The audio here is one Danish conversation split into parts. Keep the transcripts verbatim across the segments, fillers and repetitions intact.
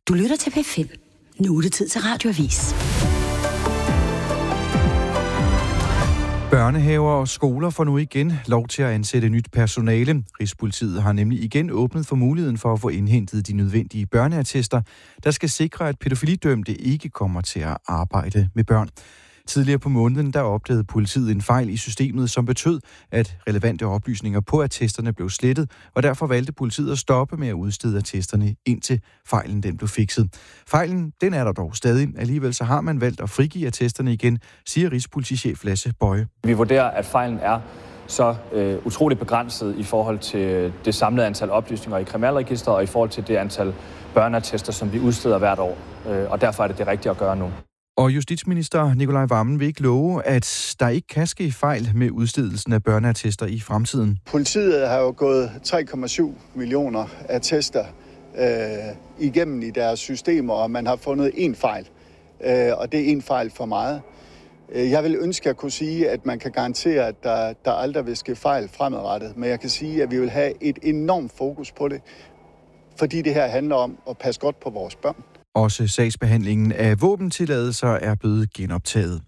Du lytter til P fem. Nu er det tid til Radioavis. Børnehaver og skoler får nu igen lov til at ansætte nyt personale. Rigspolitiet har nemlig igen åbnet for muligheden for at få indhentet de nødvendige børneattester, der skal sikre, at pædofilidømte ikke kommer til at arbejde med børn. Tidligere på måneden, der opdagede politiet en fejl i systemet, som betød, at relevante oplysninger på attesterne blev slettet, og derfor valgte politiet at stoppe med at udstede attesterne, indtil fejlen den blev fikset. Fejlen, den er der dog stadig. Alligevel så har man valgt at frigive attesterne igen, siger rigspolitichef Lasse Boje. Vi vurderer, at fejlen er så øh, utroligt begrænset i forhold til det samlede antal oplysninger i kriminalregisteret og i forhold til det antal børneattester, som vi udsteder hvert år. Øh, og derfor er det det rigtige at gøre nu. Og justitsminister Nicolai Wammen vil ikke love, at der ikke kan ske fejl med udstedelsen af børneattester i fremtiden. Politiet har jo gået tre komma syv millioner attester øh, igennem i deres systemer, og man har fundet én fejl. Øh, og det er én fejl for meget. Jeg vil ønske at kunne sige, at man kan garantere, at der, der aldrig vil ske fejl fremadrettet. Men jeg kan sige, at vi vil have et enormt fokus på det, fordi det her handler om at passe godt på vores børn. Også sagsbehandlingen af våbentilladelser er blevet genoptaget.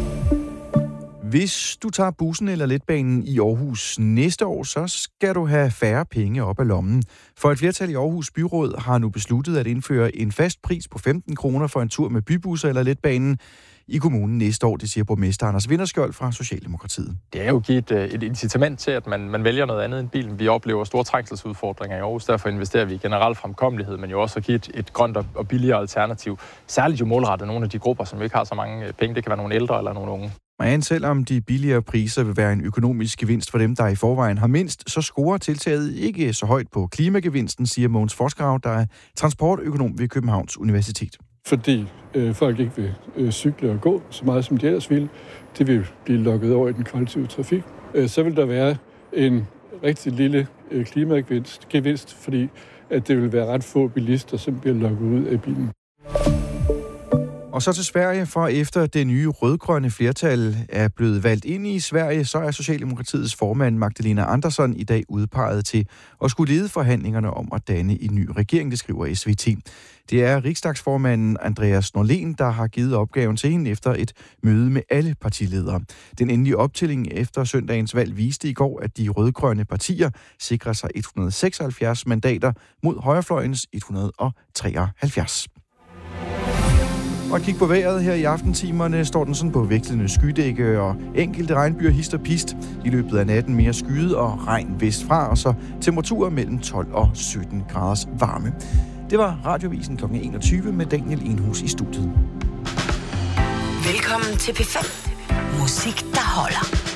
Hvis du tager bussen eller letbanen i Aarhus næste år, så skal du have færre penge op af lommen. For et flertal i Aarhus Byråd har nu besluttet at indføre en fast pris på femten kroner for en tur med bybusser eller letbanen i kommunen næste år, det siger borgmester Anders Vinterskjold fra Socialdemokratiet. Det er jo givet et, et incitament til, at man, man vælger noget andet end bilen. Vi oplever store trængselsudfordringer i Aarhus, derfor investerer vi i generel fremkommelighed, men jo også at give et, et grønt og, og billigere alternativ. Særligt jo målrettet nogle af de grupper, som ikke har så mange penge. Det kan være nogle ældre eller nogle unge. Men selvom de billigere priser vil være en økonomisk gevinst for dem, der i forvejen har mindst, så scorer tiltaget ikke så højt på klimagevinsten, siger Mogens Forsgrav, der er transportøkonom ved Københavns Universitet. Fordi øh, folk ikke vil øh, cykle og gå så meget, som de ellers vil. Det vil blive lukket over i den kollektive trafik. Øh, så vil der være en rigtig lille øh, klimagevinst, gevinst, fordi at det vil være ret få bilister, som bliver lukket ud af bilen. Og så til Sverige, for efter det nye rødgrønne flertal er blevet valgt ind i Sverige, så er Socialdemokratiets formand Magdalena Andersson i dag udpeget til at skulle lede forhandlingerne om at danne en ny regering, det skriver S V T. Det er riksdagsformanden Andreas Norlén, der har givet opgaven til hende efter et møde med alle partiledere. Den endelige optælling efter søndagens valg viste i går, at de rødgrønne partier sikrer sig et hundrede og seksoghalvfjerds mandater mod højrefløjens et hundrede og treoghalvfjerds. Og kig på vejret her i aftentimerne, står den sådan på vekslende skydække og enkelte regnbyer hist og pist. I løbet af natten mere skyet og regn vestfra, og så temperaturer mellem tolv og sytten graders varme. Det var Radiovisen klokken enogtyve med Daniel Enhus i studiet. Velkommen til P fem. Musik, der holder.